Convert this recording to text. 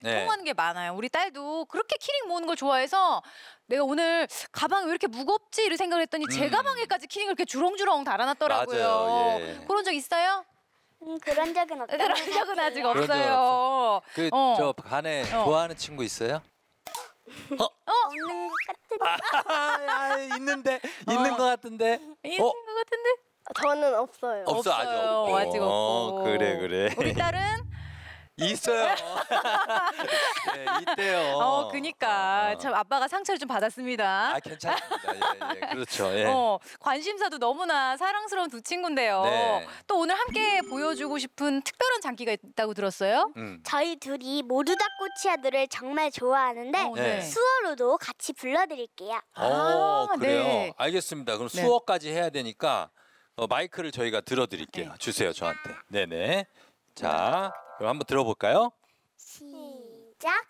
네. 통하는 게 많아요. 우리 딸도 그렇게 키링 모으는 걸 좋아해서 내가 오늘 가방이 왜 이렇게 무겁지? 이런 생각을 했더니 제 가방에까지 키링을 이렇게 주렁주렁 달아놨더라고요. 맞아요. 예. 그런 적 있어요? 그런 적은 없어요. 그런 적은 아직 그런 적은 없어요. 그 어. 저 반에 좋아하는 친구 있어요? 없는 것 같은데. 있는데 있는 것 같은데. 있는 것 같은데? 저는 없어요. 없어 아직 없고. 아직 없고. 그래. 우리 딸은 있어요. 네, 있대요. 그니까 참 아빠가 상처를 좀 받았습니다. 아 괜찮습니다. 예. 그렇죠. 예. 관심사도 너무나 사랑스러운 두 친구인데요. 네. 또 오늘 함께 보여주고 싶은 특별한 장기가 있다고 들었어요? 저희 둘이 모두 다 꽃이야 노래를 정말 좋아하는데 네. 수어로도 같이 불러드릴게요. 그래요. 네. 알겠습니다. 그럼 네. 수어까지 해야 되니까 마이크를 저희가 들어드릴게요. 주세요, 저한테. 네네. 자, 그럼 한번 들어볼까요? 시작.